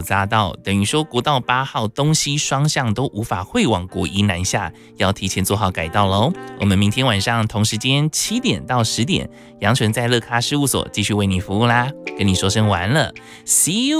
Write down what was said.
匝道，等于说国道8号东西双向都无法会往国一南下，要提前做好改道咯。我们明天晚上同时间7点到10点，杨纯在乐咖事务所继续为你服务啦，跟你说声晚安了 ，See you。